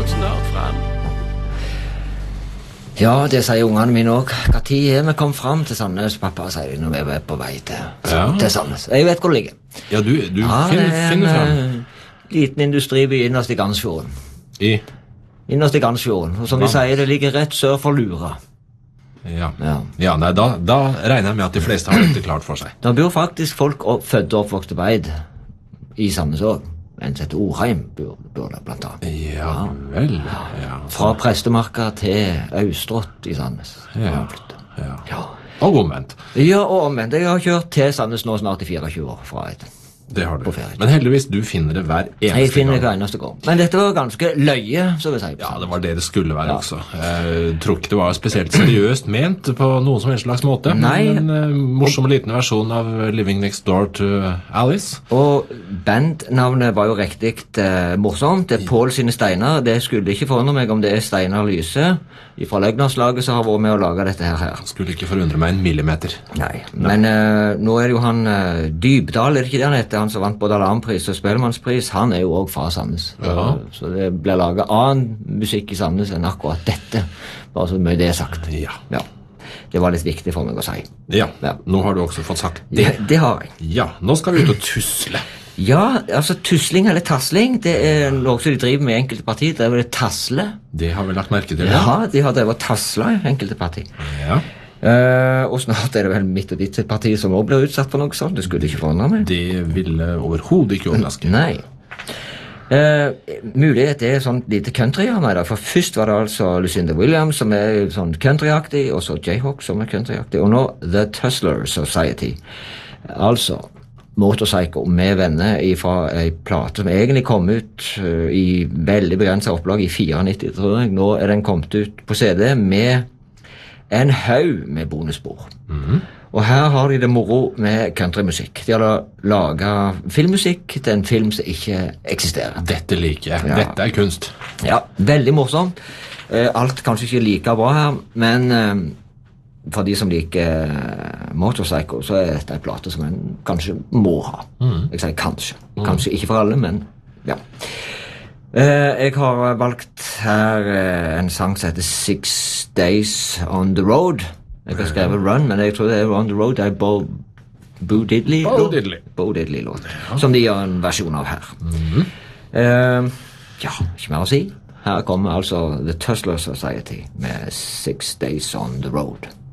snart frem. Ja, det sier ungene mine også. Hva tid er vi kom frem til Sandnes, pappa, sier de når vi er på vei til Sandnes. Jeg vet hvor det ligger. Ja, du finner frem. Liten industriby innerst i Gansfjorden. Innerst i Gansfjorden. Og som de sier, det ligger rett sør for Lura. Ja, nei, da regner jeg med at de fleste har dette klart for seg. Da bor faktisk folk født og oppvokst på Beid i Sandnes også. En som heter Orheim bor der blant annet. Ja vel. Ja. Fra Prestemarka til Austrått i Sandnes. Ja. Og omvendt. Ja, og omvendt. Jeg har kjørt til Sandnes nå snart i 24 år fra et. Det har du. Men heldigvis, du finner det hver eneste gang. Jeg finner det hver eneste gang. Men dette var ganske løye, så vil jeg si. Ja, det var det skulle være også. Jeg tror ikke det var spesielt seriøst ment på noen som helst slags måte. Nei. En morsom liten versjon av Living Next Door to Alice. Og bandnavnet var jo riktig morsomt. Det er Paul sine Steiner. Det skulle ikke forundre meg om det er Steinar Lyse fra Løgnerslaget som har vært med å lage dette her. Skulle ikke forundre meg en millimeter. Nei. Men nå er det jo han Dybdahl, er det ikke det han heter? Han som vant både alarmpris og spellemannspris, han er jo også fra Sandnes. Så det blir laget annen musikk i Sandnes enn akkurat dette. Bare så mye det er sagt. Ja. Det var litt viktig for meg å si. Ja. Nå har du også fått sagt det. Det har jeg. Ja, nå skal vi ut og tusle. Ja, altså tusling eller tassling, det er noe som de driver med i enkelte partier. Det er vel tasle. Det har vi lagt merke til. Ja, de har drevet tasla i enkelte partier. Ja. Og snart er det vel mitt og ditt parti som også blir utsatt for noe sånt. Det skulle ikke forundre meg. Det ville overhodet ikke overraske. Nei. Mulighet er sånn lite countryhjørne i dag. For først var det altså Lucinda Williams som er sånn countryaktig, og så Jayhawk som er countryaktig, og nå The Tussler Society. Altså Motorpsycho med venner fra en plate som egentlig kom ut i veldig begrenset opplag i 94, tror jeg. Nå er den kommet ut på CD med en haug med bonusspor. Og her har de det moro med countrymusikk. De har laget filmmusikk til en film som ikke eksisterer. Dette liker jeg. Dette er kunst. Ja, veldig morsomt. Alt kanskje ikke like bra her, men for de som liker Motorpsycho, så er dette en plate som en kanskje må ha. Jeg sier kanskje. Kanskje ikke for alle, men ja. Jeg har valgt her en sang som heter 6 Days on the Road. Jeg har skrevet Run, men jeg tror det er On the Road. Det er Bo Diddley-låt, som de gjør en versjon av her. Ja, ikke mer å si. Her kommer altså The Tussler Society med 6 Days on the Road.